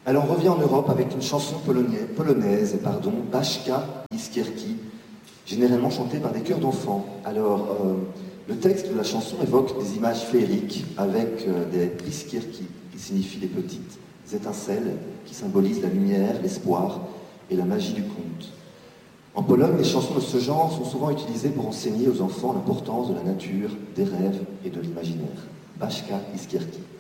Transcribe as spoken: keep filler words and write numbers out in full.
Alors on revient en Europe avec une chanson polonaise, polonaise pardon, Baszka Iskierki, généralement chantée par des chœurs d'enfants. Alors euh, le texte de la chanson évoque des images féeriques avec euh, des iskierki, qui signifient les petites étincelles, qui symbolisent la lumière, l'espoir et la magie du conte. En Pologne, les chansons de ce genre sont souvent utilisées pour enseigner aux enfants l'importance de la nature, des rêves et de l'imaginaire. Baszka Iskierki.